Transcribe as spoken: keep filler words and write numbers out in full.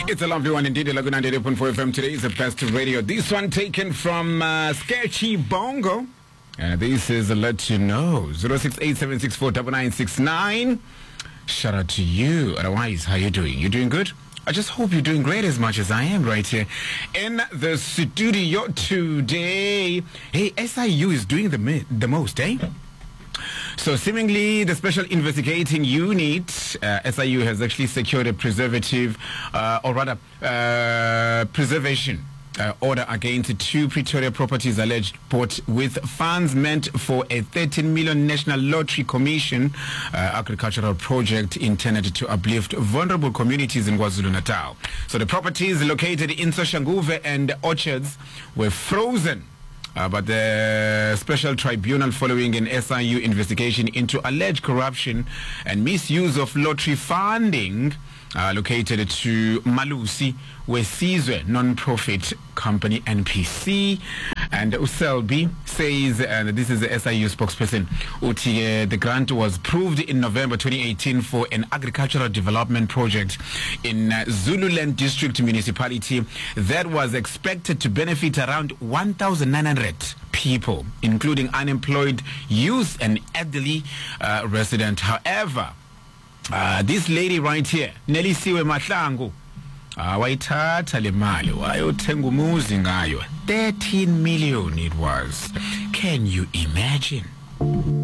It's a lovely one indeed. Laguna ninety-eight point four F M. Today is the best radio. This one taken from uh, Sketchy Bongo. Uh, this is a let you know. zero six eight seven six four nine nine six nine. Shout out to you. Otherwise, how you doing? You doing good? I just hope you're doing great as much as I am right here in the studio today. Hey, S I U is doing the, the most, eh? So seemingly the Special Investigating Unit, uh, S I U, has actually secured a preservative, uh, or rather, uh, preservation uh, order against two Pretoria properties alleged bought with funds meant for a thirteen million National Lottery Commission uh, agricultural project intended to uplift vulnerable communities in KwaZulu-Natal. So the properties located in Soshanguve and Orchards were frozen. Uh, but the special tribunal, following an S I U investigation into alleged corruption and misuse of lottery funding, uh, located to Malusi, Wesizwe non-profit company N P C. And Uselby says, and this is the S I U spokesperson, Uti, uh, the grant was approved in November twenty eighteen for an agricultural development project in uh, Zululand District Municipality that was expected to benefit around one thousand nine hundred people, including unemployed youth and elderly uh, residents. However, uh, this lady right here, Nelisiwe Mahlangu, wayithatha le mali wayothenga umuzi ngayo thirteen million it was. Can you imagine?